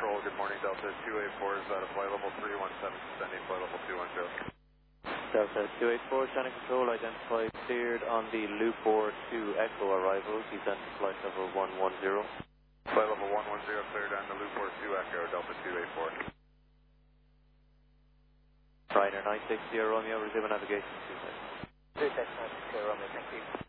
Control, good morning, Delta 284 is out of flight level 317, descending flight level 210. Delta 284, Channel Control, identified cleared on the Loop 42 Echo arrival, descent to flight level 110. Flight level 110 cleared on the Loop 42 Echo, Delta 284. Ryder 960 Romeo, resume navigation 26. 26 Romeo, thank you.